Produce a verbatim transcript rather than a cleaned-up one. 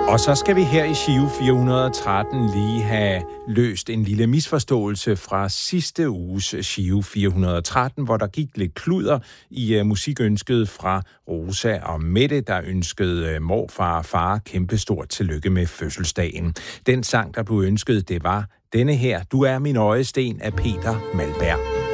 Og så skal vi her i Giro fire hundrede og tretten lige have løst en lille misforståelse fra sidste uges Giro fire hundrede og tretten, hvor der gik lidt kluder i uh, musikønsket fra Rosa og Mette, der ønskede uh, morfar og far kæmpestort tillykke med fødselsdagen. Den sang, der blev ønsket, det var denne her, Du er min øjesten af Peter Malberg.